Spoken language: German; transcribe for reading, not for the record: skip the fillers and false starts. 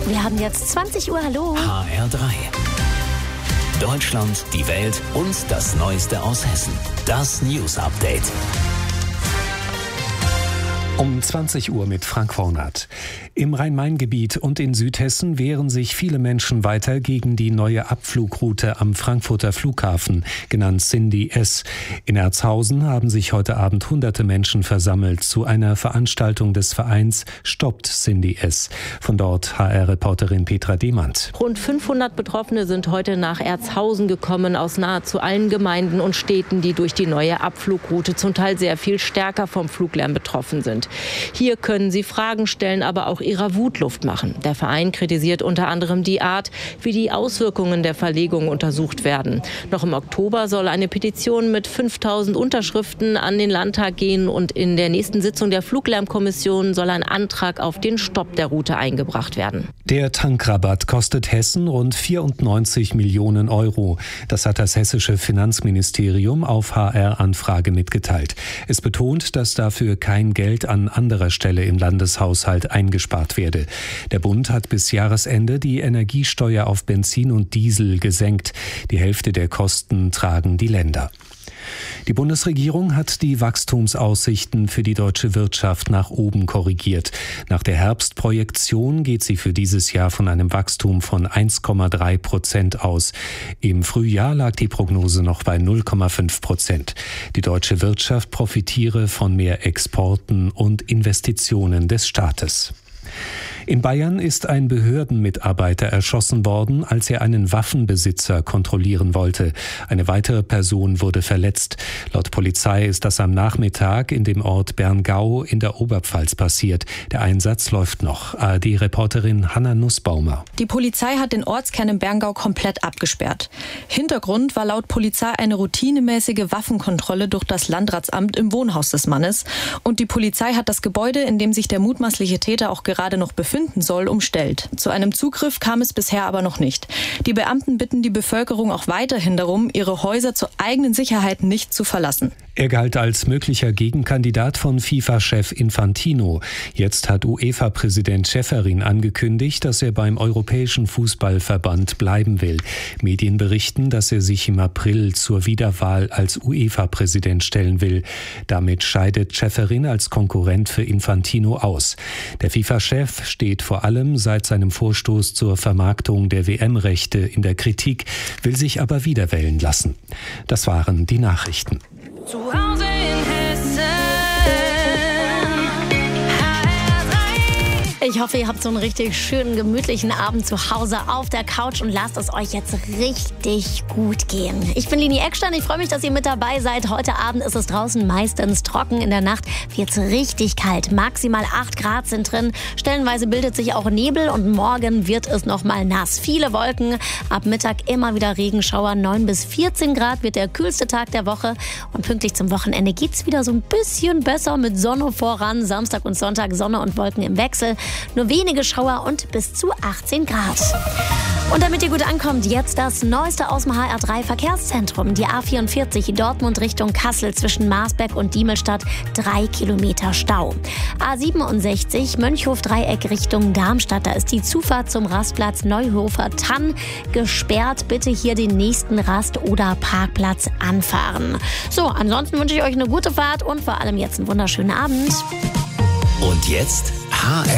Wir haben jetzt 20 Uhr, hallo. HR3. Deutschland, die Welt und das Neueste aus Hessen. Das News Update. Um 20 Uhr mit Frank Hornath. Im Rhein-Main-Gebiet und in Südhessen wehren sich viele Menschen weiter gegen die neue Abflugroute am Frankfurter Flughafen, genannt Cindy S. In Erzhausen haben sich heute Abend hunderte Menschen versammelt zu einer Veranstaltung des Vereins Stoppt Cindy S. Von dort HR-Reporterin Petra Demand. Rund 500 Betroffene sind heute nach Erzhausen gekommen, aus nahezu allen Gemeinden und Städten, die durch die neue Abflugroute zum Teil sehr viel stärker vom Fluglärm betroffen sind. Hier können sie Fragen stellen, aber auch ihrer Wut Luft machen. Der Verein kritisiert unter anderem die Art, wie die Auswirkungen der Verlegung untersucht werden. Noch im Oktober soll eine Petition mit 5000 Unterschriften an den Landtag gehen und in der nächsten Sitzung der Fluglärmkommission soll ein Antrag auf den Stopp der Route eingebracht werden. Der Tankrabatt kostet Hessen rund 94 Millionen Euro. Das hat das hessische Finanzministerium auf HR-Anfrage mitgeteilt. Es betont, dass dafür kein Geld an anderer Stelle im Landeshaushalt eingespart werde. Der Bund hat bis Jahresende die Energiesteuer auf Benzin und Diesel gesenkt. Die Hälfte der Kosten tragen die Länder. Die Bundesregierung hat die Wachstumsaussichten für die deutsche Wirtschaft nach oben korrigiert. Nach der Herbstprojektion geht sie für dieses Jahr von einem Wachstum von 1,3% aus. Im Frühjahr lag die Prognose noch bei 0,5%. Die deutsche Wirtschaft profitiere von mehr Exporten und Investitionen des Staates. In Bayern ist ein Behördenmitarbeiter erschossen worden, als er einen Waffenbesitzer kontrollieren wollte. Eine weitere Person wurde verletzt. Laut Polizei ist das am Nachmittag in dem Ort Berngau in der Oberpfalz passiert. Der Einsatz läuft noch. ARD-Reporterin Hanna Nussbaumer. Die Polizei hat den Ortskern im Berngau komplett abgesperrt. Hintergrund war laut Polizei eine routinemäßige Waffenkontrolle durch das Landratsamt im Wohnhaus des Mannes. Und die Polizei hat das Gebäude, in dem sich der mutmaßliche Täter auch gerade noch befinden soll, umstellt. Zu einem Zugriff kam es bisher aber noch nicht. Die Beamten bitten die Bevölkerung auch weiterhin darum, ihre Häuser zur eigenen Sicherheit nicht zu verlassen. Er galt als möglicher Gegenkandidat von FIFA-Chef Infantino. Jetzt hat UEFA-Präsident Ceferin angekündigt, dass er beim Europäischen Fußballverband bleiben will. Medien berichten, dass er sich im April zur Wiederwahl als UEFA-Präsident stellen will. Damit scheidet Ceferin als Konkurrent für Infantino aus. Der FIFA-Chef steht vor allem seit seinem Vorstoß zur Vermarktung der WM-Rechte in der Kritik, will sich aber wiederwählen lassen. Das waren die Nachrichten. Zu Hause in Hessen. Ich hoffe, ihr habt so einen richtig schönen, gemütlichen Abend zu Hause auf der Couch und lasst es euch jetzt richtig gut gehen. Ich bin Lini Eckstein, ich freue mich, dass ihr mit dabei seid. Heute Abend ist es draußen meistens trocken. In der Nacht wird es richtig kalt. Maximal 8 Grad sind drin. Stellenweise bildet sich auch Nebel und morgen wird es nochmal nass. Viele Wolken, ab Mittag immer wieder Regenschauer. 9 bis 14 Grad wird der kühlste Tag der Woche. Und pünktlich zum Wochenende geht es wieder so ein bisschen besser mit Sonne voran. Samstag und Sonntag Sonne und Wolken im Wechsel. Nur wenige Schauer und bis zu 18 Grad. Und damit ihr gut ankommt, jetzt das Neueste aus dem HR3 Verkehrszentrum. Die A44 Dortmund Richtung Kassel zwischen Marsberg und Diemelstadt 3 Kilometer Stau. A67 Mönchhof-Dreieck Richtung Darmstadt. Da ist die Zufahrt zum Rastplatz Neuhofer-Tann gesperrt. Bitte hier den nächsten Rast- oder Parkplatz anfahren. So, ansonsten wünsche ich euch eine gute Fahrt und vor allem jetzt einen wunderschönen Abend. Und jetzt HR